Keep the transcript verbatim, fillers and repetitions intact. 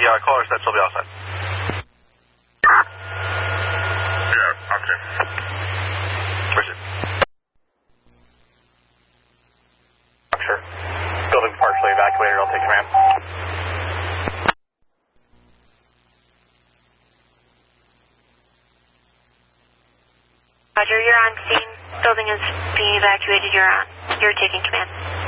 uh, caller said she'll be all set. Yeah, okay. Richard. Sure. Building partially evacuated. I'll take command. Roger, you're on scene. Building is being evacuated. You're on. You're taking command.